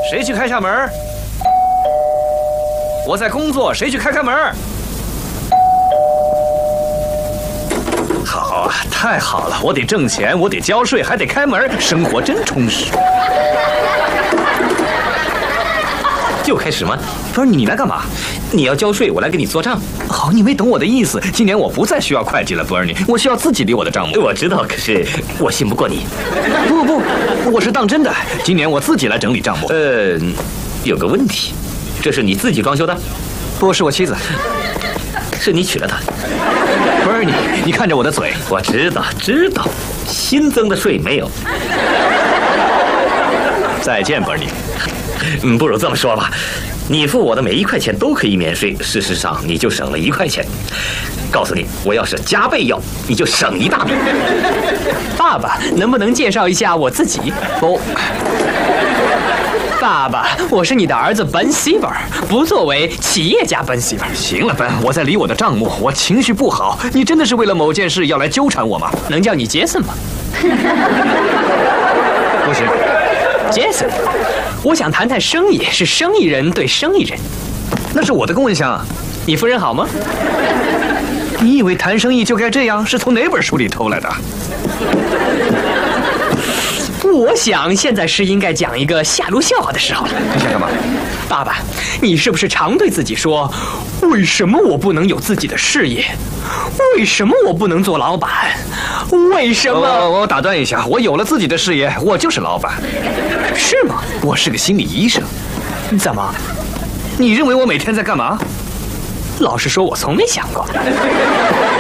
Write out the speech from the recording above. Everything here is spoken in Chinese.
谁去开下门？我在工作，谁去开门？好啊，太好了！我得挣钱，我得交税，还得开门，生活真充实。 就开始吗？ 不是你来干嘛？ 你要交税，我来给你做账。 好，你没懂我的意思。今年我不再需要会计了，Bernie，我需要自己理我的账目。 我知道，可是我信不过你。 不，我是当真的。今年我自己来整理账目。 有个问题，这是你自己装修的？ 不是我妻子， 是你娶了她。 Bernie，你看着我的嘴。 我知道，新增的税没有。 再见，Bernie。 不如这么说吧，你付我的每1块钱都可以免税，事实上你就省了1块钱。告诉你，我要是加倍要，你就省一大笔。 爸爸，能不能介绍一下我自己？ 不。 爸爸，我是你的儿子Ben Seaver，不作为企业家Ben Seaver。 行了Ben，我在理我的账目，我情绪不好。你真的是为了某件事要来纠缠我吗？ 能叫你杰森吗？ 不行， 杰森，我想谈谈生意，是生意人对生意人。 那是我的供应商。 你夫人好吗？ 你以为谈生意就该这样？是从哪本书里偷来的？ 我想现在是应该讲一个下流笑话的时候了。 你想干嘛？ 爸爸，你是不是常对自己说，为什么我不能有自己的事业？为什么我不能做老板？为什么？ 我打断一下，我有了自己的事业，我就是老板。 是吗？ 我是个心理医生。 怎么？ 你认为我每天在干嘛？ 老实说，我从没想过。